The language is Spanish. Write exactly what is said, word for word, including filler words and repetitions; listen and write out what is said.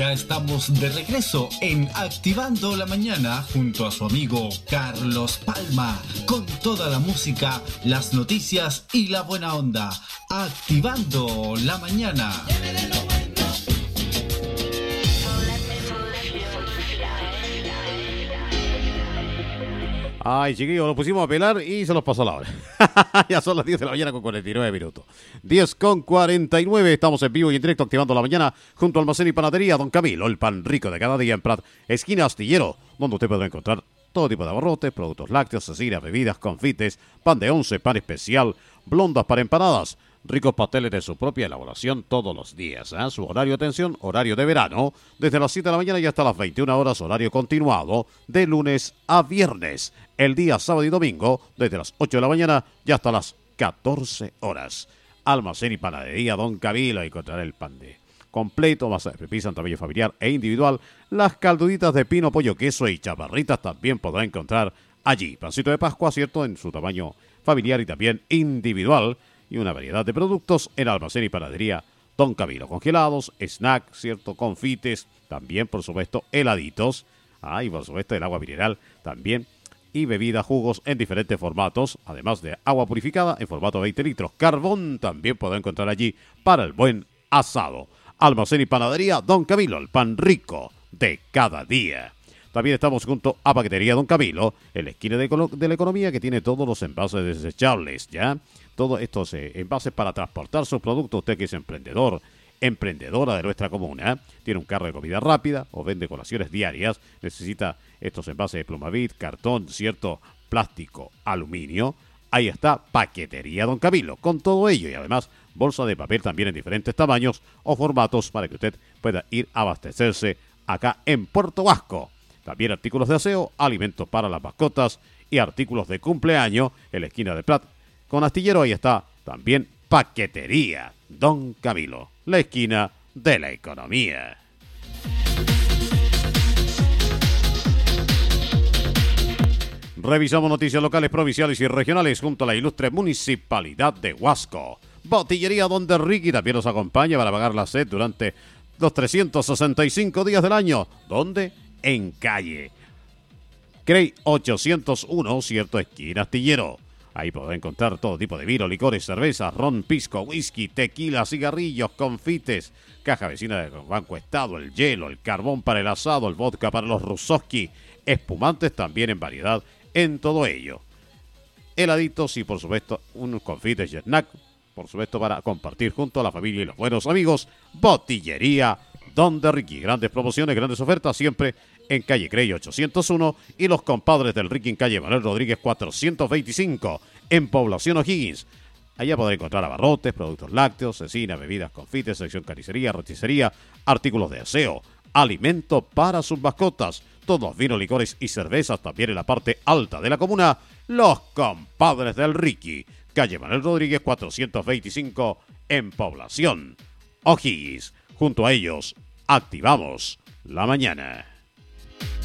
Ya estamos de regreso en Activando la Mañana junto a su amigo Carlos Palma, con toda la música, las noticias y la buena onda. Activando la Mañana. Ay, chiquillos, nos pusimos a pelar y se nos pasó la hora. Ya son las diez de la mañana con cuarenta y nueve minutos. diez con cuarenta y nueve, estamos en vivo y en directo Activando la Mañana junto al Almacén y Panadería Don Camilo, el pan rico de cada día en Prat, esquina Astillero, donde usted podrá encontrar todo tipo de abarrotes, productos lácteos, cecinas, bebidas, confites, pan de once, pan especial, blondas para empanadas, ricos pasteles de su propia elaboración todos los días. ¿eh? Su horario de atención, horario de verano, desde las siete de la mañana y hasta las veintiuna horas, horario continuado, de lunes a viernes. El día sábado y domingo, desde las ocho de la mañana y hasta las catorce horas. Almacén y Panadería Don Camilo, ahí encontrará el pan de completo, masa de pepisa en tamaño familiar e individual, las calduditas de pino, pollo, queso y chaparritas también podrá encontrar allí. Pancito de Pascua, cierto, en su tamaño familiar y también individual, y una variedad de productos en Almacén y Panadería Don Camilo. Congelados, snacks, cierto, confites, también por supuesto heladitos, ah, y por supuesto el agua mineral también, y bebidas, jugos en diferentes formatos, además de agua purificada en formato veinte litros. Carbón también podrá encontrar allí para el buen asado. Almacén y Panadería Don Camilo, el pan rico de cada día. También estamos junto a Paquetería Don Camilo, en la esquina de, de la economía, que tiene todos los envases desechables, ¿ya? Todos estos eh, envases para transportar sus productos. Usted que es emprendedor, emprendedora de nuestra comuna, tiene un carro de comida rápida o vende colaciones diarias, necesita estos envases de Plumavit, cartón, cierto, plástico, aluminio. Ahí está Paquetería Don Camilo, con todo ello y además bolsa de papel también en diferentes tamaños o formatos para que usted pueda ir a abastecerse acá en Puerto Vasco. También artículos de aseo, alimentos para las mascotas y artículos de cumpleaños en la esquina de Prat. Con Astillero ahí está también Paquetería Don Camilo, la esquina de la economía. Revisamos noticias locales, provinciales y regionales junto a la ilustre Municipalidad de Huasco. Botillería Donde Ricky también nos acompaña para pagar la sed durante los trescientos sesenta y cinco días del año. ¿Dónde? En calle Crey ochocientos uno, cierto, esquina Astillero. Ahí podrá encontrar todo tipo de vino, licores, cervezas, ron, pisco, whisky, tequila, cigarrillos, confites, caja vecina de Banco Estado, el hielo, el carbón para el asado, el vodka para los rusoski, espumantes también en variedad, en todo ello. Heladitos y por supuesto unos confites y snack, por supuesto para compartir junto a la familia y los buenos amigos. Botillería Donde Ricky, grandes promociones, grandes ofertas siempre en calle Crey ochocientos uno y los compadres del Ricky en calle Manuel Rodríguez cuatrocientos veinticinco en Población O'Higgins. Allá podrá encontrar abarrotes, productos lácteos, cecina, bebidas, confites, sección carnicería, roticería, artículos de aseo, alimento para sus mascotas, todos vinos, licores y cervezas también en la parte alta de la comuna. Los compadres del Ricky, calle Manuel Rodríguez cuatrocientos veinticinco en Población O'Higgins. Junto a ellos, activamos la mañana.